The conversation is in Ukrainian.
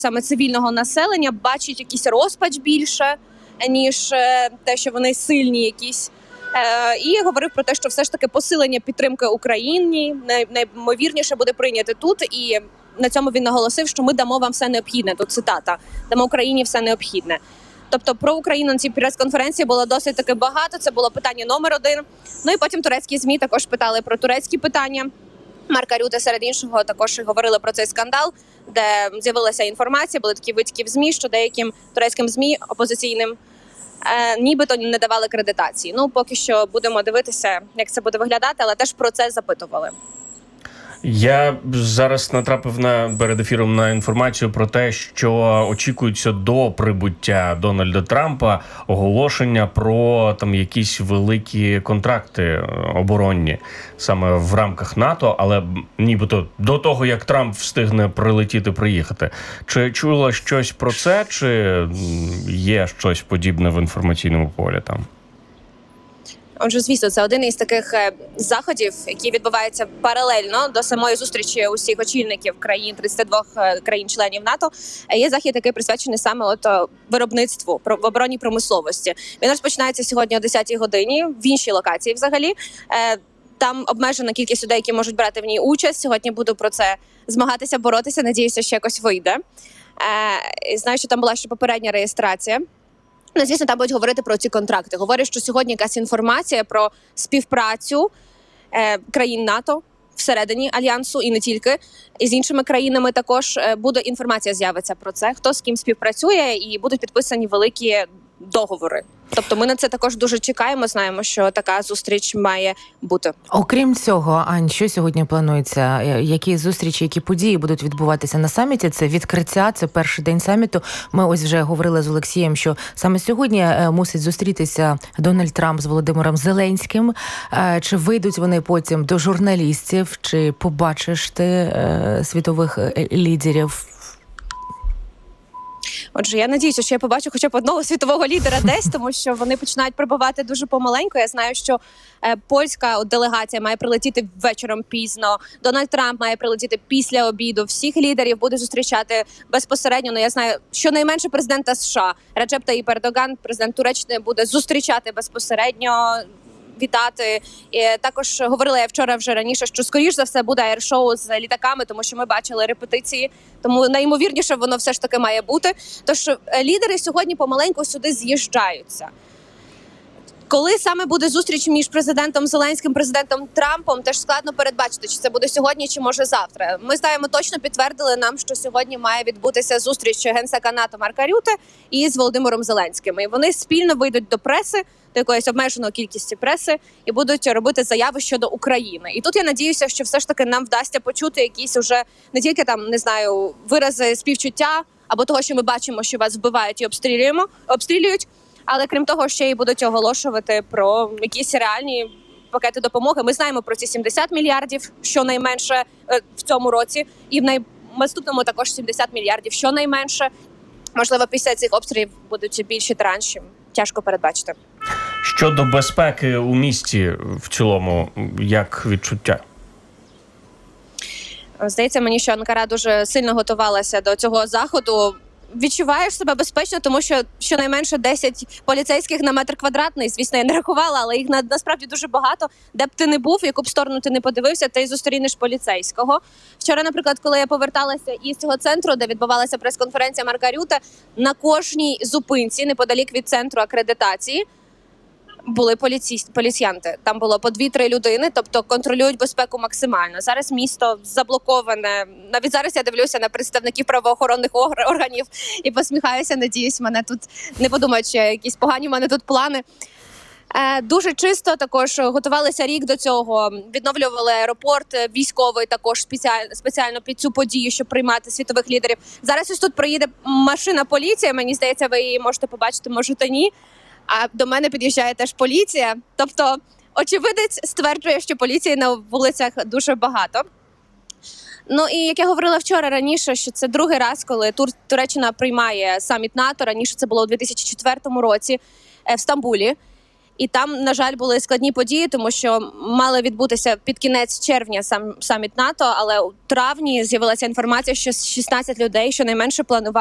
саме цивільного населення, бачить якийсь розпач більше, ніж те, що вони сильні якісь. І говорив про те, що все ж таки посилення підтримки Україні найймовірніше буде прийняти тут. І на цьому він наголосив, що ми дамо вам все необхідне. Тут цитата: дамо Україні все необхідне. Тобто про Україну на цій прес-конференції було досить таки багато. Це було питання номер один. Ну і потім турецькі ЗМІ також питали про турецькі питання. Марка Рюте, серед іншого, також говорили про цей скандал, де з'явилася інформація, були такі витоки в ЗМІ, що деяким турецьким ЗМІ опозиційним нібито не давали кредитації. Ну, поки що будемо дивитися, як це буде виглядати, але теж про це запитували. Я зараз натрапив перед ефіром на інформацію про те, що очікується до прибуття Дональда Трампа оголошення про там якісь великі контракти оборонні саме в рамках НАТО, але нібито до того, як Трамп встигне приїхати. Чи чула щось про це, чи є щось подібне в інформаційному полі там? Отже, звісно, це один із таких заходів, які відбуваються паралельно до самої зустрічі усіх очільників країн, 32 країн-членів НАТО. Є захід, який присвячений саме виробництву, в оборонній промисловості. Він розпочинається сьогодні о 10-й годині в іншій локації взагалі. Там обмежена кількість людей, які можуть брати в ній участь. Сьогодні буду про це змагатися, боротися. Надіюся, що якось вийде. Знаю, що там була ще попередня реєстрація. Ну, звісно, там будуть говорити про ці контракти. Говорять, що сьогодні якась інформація про співпрацю країн НАТО всередині Альянсу і не тільки, і з іншими країнами також буде інформація, з'явиться про це, хто з ким співпрацює, і будуть підписані великі договори. Тобто ми на це також дуже чекаємо, знаємо, що така зустріч має бути. Окрім цього, Ань, що сьогодні планується? Які зустрічі, які події будуть відбуватися на саміті? Це відкриття, це перший день саміту. Ми ось вже говорили з Олексієм, що саме сьогодні мусить зустрітися Дональд Трамп з Володимиром Зеленським. Чи вийдуть вони потім до журналістів? Чи побачиш ти світових лідерів? Отже, я надіюся, що я побачу хоча б одного світового лідера десь, тому що вони починають прибувати дуже помаленьку. Я знаю, що польська делегація має прилетіти вечором пізно, Дональд Трамп має прилетіти після обіду. Всіх лідерів буде зустрічати безпосередньо. Ну, я знаю, щонайменше президента США Реджеп Таїп Ердоган, президент Туреччини, буде зустрічати безпосередньо, вітати. І також говорила я вчора вже раніше, що скоріш за все буде аєр-шоу з літаками, тому що ми бачили репетиції, тому найімовірніше воно все ж таки має бути. Тож лідери сьогодні помаленьку сюди з'їжджаються. Коли саме буде зустріч між президентом Зеленським і президентом Трампом, теж складно передбачити, чи це буде сьогодні, чи може завтра. Ми знаємо, точно підтвердили нам, що сьогодні має відбутися зустріч генсека НАТО Марка Рюте із Володимиром Зеленським. І вони спільно вийдуть до преси, до якоїсь обмеженої кількості преси, і будуть робити заяви щодо України. І тут я надіюся, що все ж таки нам вдасться почути якісь уже не тільки там, не знаю, вирази співчуття або того, що ми бачимо, що вас вбивають і обстрілюють, але крім того, ще й будуть оголошувати про якісь реальні пакети допомоги. Ми знаємо про ці 70 мільярдів, щонайменше в цьому році, і в наступному також 70 мільярдів, щонайменше. Можливо, після цих обстрілів будуть більші транші. Тяжко передбачити. Щодо безпеки у місті в цілому, як відчуття? Здається мені, що Анкара дуже сильно готувалася до цього заходу. Відчуваєш себе безпечно, тому що щонайменше 10 поліцейських на метр квадратний. Звісно, я не рахувала, але їх насправді дуже багато. Де б ти не був, в яку б сторону ти не подивився, ти зустрінеш поліцейського. Вчора, наприклад, коли я поверталася із цього центру, де відбувалася прес-конференція Марка Рюте, на кожній зупинці, неподалік від центру акредитації, були поліціянти. Там було по 2-3 людини, тобто контролюють безпеку максимально. Зараз місто заблоковане. Навіть зараз я дивлюся на представників правоохоронних органів і посміхаюся, надіюсь, мене тут не подумають, що якісь погані в мене тут плани. Дуже чисто також готувалися рік до цього, відновлювали аеропорт військовий також спеціально під цю подію, щоб приймати світових лідерів. Зараз ось тут проїде машина поліції, мені здається, ви її можете побачити, можете ні. А до мене під'їжджає теж поліція. Тобто очевидець стверджує, що поліції на вулицях дуже багато. Ну і як я говорила вчора раніше, що це другий раз, коли Туреччина приймає саміт НАТО. Раніше це було у 2004 році в Стамбулі. І там, на жаль, були складні події, тому що мали відбутися під кінець червня саміт НАТО, але у травні з'явилася інформація, що 16 людей щонайменше планували